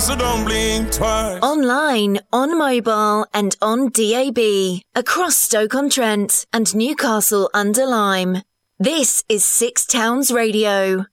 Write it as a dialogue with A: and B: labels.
A: So don't blink twice.
B: Online, on mobile and on DAB. Across Stoke-on-Trent and Newcastle under Lyme. This is Six Towns Radio.